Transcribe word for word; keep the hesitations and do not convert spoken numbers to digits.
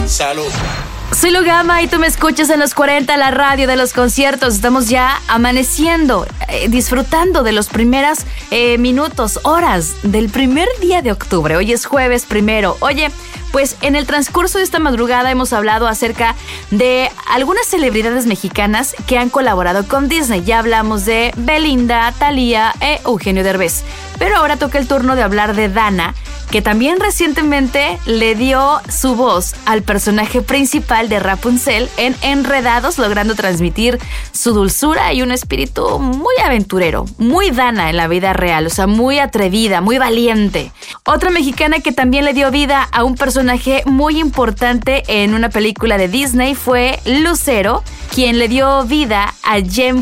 Salud. Soy Lugama y tú me escuchas en los cuarenta, la radio de los conciertos. Estamos ya amaneciendo, eh, disfrutando de los primeros eh, minutos, horas del primer día de octubre. Hoy es jueves primero. Oye, pues en el transcurso de esta madrugada hemos hablado acerca de algunas celebridades mexicanas que han colaborado con Disney. Ya hablamos de Belinda, Thalía e Eugenio Derbez. Pero ahora toca el turno de hablar de Dana, que también recientemente le dio su voz al personaje principal de Rapunzel en Enredados, logrando transmitir su dulzura y un espíritu muy aventurero, muy Dana en la vida real, o sea, muy atrevida, muy valiente. Otra mexicana que también le dio vida a un personaje muy importante en una película de Disney fue Lucero, quien le dio vida a Jen